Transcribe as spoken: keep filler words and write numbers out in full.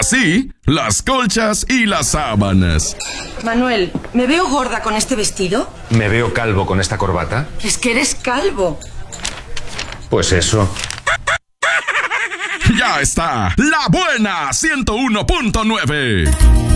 sí, las colchas y las sábanas. Manuel, ¿me veo gorda con este vestido? ¿Me veo calvo con esta corbata? Es que eres calvo. Pues eso. Ya está, La Buena ciento uno punto nueve.